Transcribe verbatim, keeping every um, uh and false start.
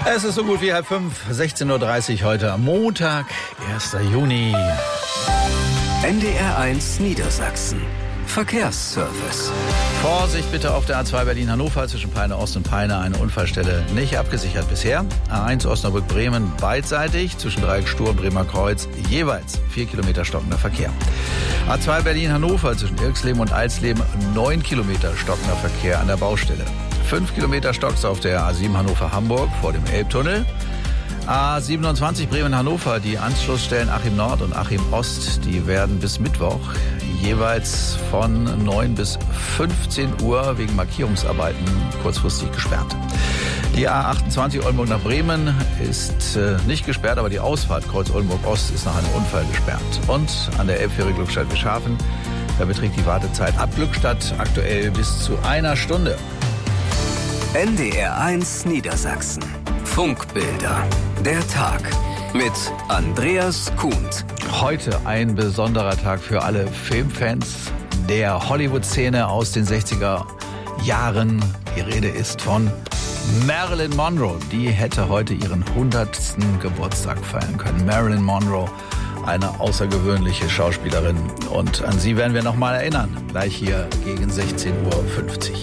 Es ist so gut wie halb fünf, sechzehn Uhr dreißig heute am Montag, erster Juni. N D R eins Niedersachsen. Verkehrsservice. Vorsicht bitte auf der A zwei Berlin-Hannover zwischen Peine Ost und Peine. Eine Unfallstelle nicht abgesichert bisher. A eins Osnabrück-Bremen beidseitig zwischen Dreieck Stur und Bremer Kreuz jeweils vier Kilometer stockender Verkehr. A zwei Berlin-Hannover zwischen Irxleben und Alsleben neun Kilometer stockender Verkehr an der Baustelle. fünf Kilometer Stocks auf der A sieben Hannover-Hamburg vor dem Elbtunnel. A siebenundzwanzig Bremen-Hannover, die Anschlussstellen Achim Nord und Achim Ost, die werden bis Mittwoch jeweils von neun bis fünfzehn Uhr wegen Markierungsarbeiten kurzfristig gesperrt. Die A achtundzwanzig Oldenburg nach Bremen ist äh, nicht gesperrt, aber die Ausfahrt Kreuz Oldenburg Ost ist nach einem Unfall gesperrt. Und an der Elbfähre Glückstadt-Wischhafen, da beträgt die Wartezeit ab Glückstadt aktuell bis zu einer Stunde. N D R eins Niedersachsen. Funkbilder. Der Tag mit Andreas Kuhnt. Heute ein besonderer Tag für alle Filmfans der Hollywood-Szene aus den sechziger Jahren. Die Rede ist von Marilyn Monroe. Die hätte heute ihren hundertsten Geburtstag feiern können. Marilyn Monroe, eine außergewöhnliche Schauspielerin. Und an sie werden wir noch mal erinnern. Gleich hier gegen sechzehn Uhr fünfzig.